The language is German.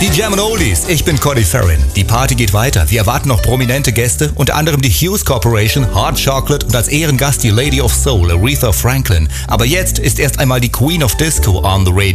Die Jam & Oldies, ich bin Cody Farrin. Die Party geht weiter. Wir erwarten noch prominente Gäste, unter anderem die Hughes Corporation, Hard Chocolate und als Ehrengast die Lady of Soul, Aretha Franklin. Aber jetzt ist erst einmal die Queen of Disco on the Radio.